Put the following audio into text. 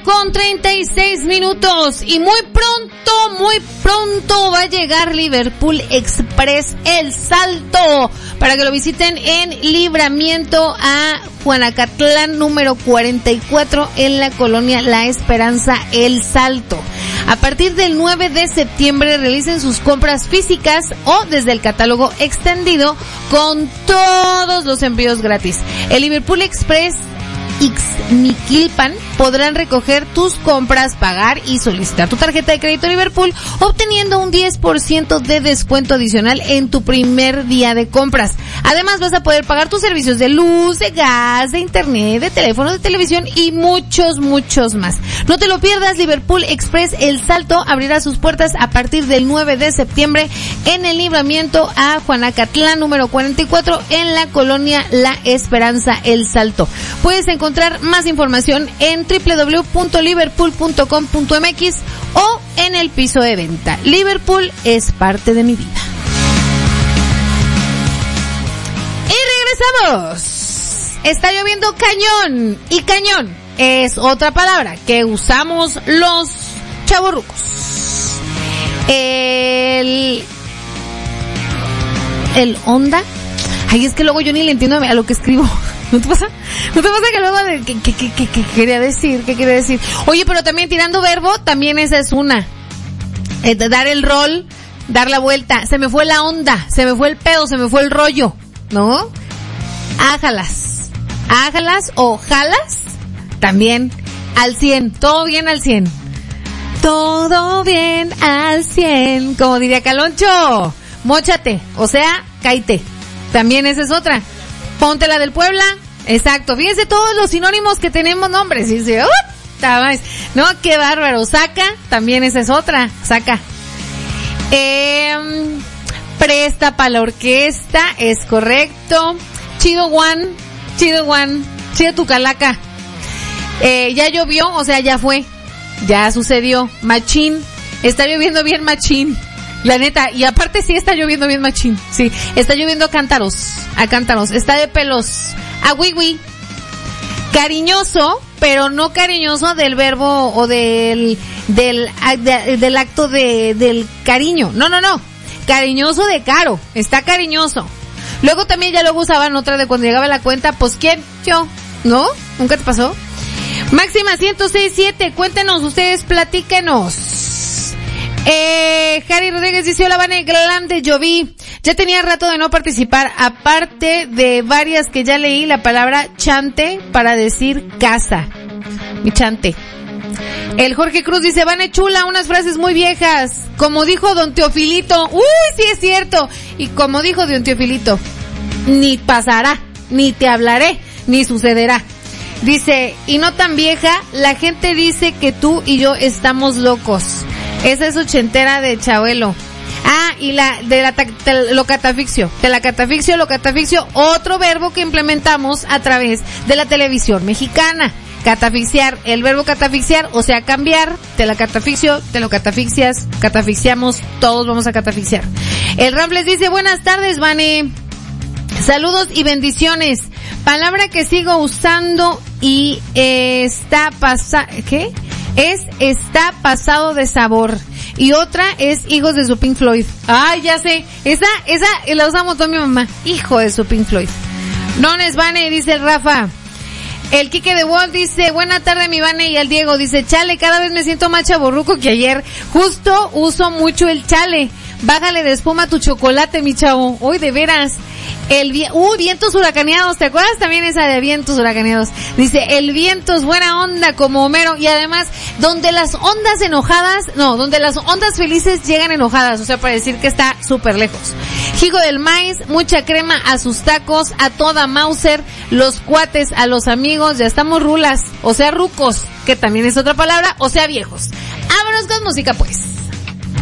9:36 y muy pronto va a llegar Liverpool Express El Salto para que lo visiten en Libramiento a Juanacatlán número 44 en la colonia La Esperanza El Salto. A partir del 9 de septiembre realicen sus compras físicas o desde el catálogo extendido con todos los envíos gratis. El Liverpool Express Ixmiquilpan podrán recoger tus compras, pagar y solicitar tu tarjeta de crédito Liverpool, obteniendo un 10% de descuento adicional en tu primer día de compras. Además vas a poder pagar tus servicios de luz, de gas, de internet, de teléfono, de televisión y muchos más. No te lo pierdas, Liverpool Express El Salto abrirá sus puertas a partir del 9 de septiembre en el Libramiento a Juanacatlán número 44 en la colonia La Esperanza El Salto. Puedes encontrar más información en www.liverpool.com.mx o en el piso de venta. Liverpool es parte de mi vida. Y regresamos. Está lloviendo cañón, y cañón es otra palabra que usamos los chavorrucos. El onda. Ay, es que luego yo ni le entiendo a lo que escribo. ¿No te pasa? ¿No te pasa que luego ¿qué quería decir? ¿Qué quiere decir? Oye, pero también tirando verbo, también esa es una. Dar el rol, dar la vuelta. Se me fue la onda, se me fue el pedo, se me fue el rollo, ¿no? Ájalas o jalas, también al 100, todo bien al 100. Todo bien al 100, como diría Caloncho. Móchate, o sea, cáite. También esa es otra. Ponte la del Puebla. Exacto. Fíjense todos los sinónimos que tenemos nombres. Y dice, no, qué bárbaro. Saca, también esa es otra. Saca. Presta para la orquesta, es correcto. Chido tu calaca. Ya llovió, o sea, ya fue. Ya sucedió. Machín. Está lloviendo bien machín. La neta, y aparte sí está lloviendo bien machín. Sí, está lloviendo a cántaros. Está de pelos. A wiwi. Cariñoso, pero no cariñoso del verbo o del acto del cariño. No. Cariñoso de caro. Está cariñoso. Luego también ya luego usaban otra de cuando llegaba la cuenta, pues ¿quién? Yo. ¿No? ¿Nunca te pasó? Máxima 106.7. Cuéntenos ustedes, platíquenos. Jari Rodríguez dice, hola Vane, grande lloví. Ya tenía rato de no participar, aparte de varias que ya leí la palabra chante para decir casa. Mi chante. El Jorge Cruz dice, Vane chula, unas frases muy viejas. Como dijo don Teofilito, uy, sí es cierto. Y como dijo don Teofilito, ni pasará, ni te hablaré, ni sucederá. Dice, y no tan vieja, la gente dice que tú y yo estamos locos. Esa es ochentera de Chabelo. Ah, y la de lo catafixio. De la catafixio, lo catafixio, otro verbo que implementamos a través de la televisión mexicana. Catafixiar, el verbo catafixiar, o sea, cambiar, te la catafixio, te lo catafixias, catafixiamos, todos vamos a catafixiar. El Rambles dice, buenas tardes, Vane. Saludos y bendiciones. Palabra que sigo usando y está pasado de sabor. Y otra es hijos de su Pink Floyd. Ay, ya sé. Esa la usamos toda mi mamá. Hijo de su Pink Floyd. Nones Vane, dice el Rafa. El Quique de Walt dice, buena tarde mi Vane, y el Diego dice, chale, cada vez me siento más chavorruco que ayer. Justo uso mucho el chale. Bájale de espuma tu chocolate, mi chavo. Hoy de veras. Vientos huracaneados, ¿te acuerdas también esa de vientos huracaneados? Dice, el viento es buena onda como Homero, y además, donde las ondas felices llegan enojadas, o sea, para decir que está súper lejos. Hijo del maíz, mucha crema a sus tacos, a toda Mauser, los cuates, a los amigos, ya estamos rulas, o sea, rucos, que también es otra palabra, o sea, viejos. Vámonos con música, pues.